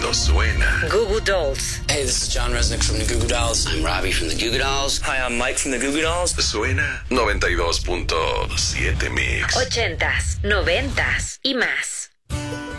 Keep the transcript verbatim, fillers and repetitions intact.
Esto suena. Goo Goo Dolls. Hey, this is John Resnick from the Goo Goo Dolls. I'm Robbie from the Goo Goo Dolls. Hi, I'm Mike from the Goo Goo Dolls. Suena noventa y dos punto siete Mix. Ochentas, noventas y más.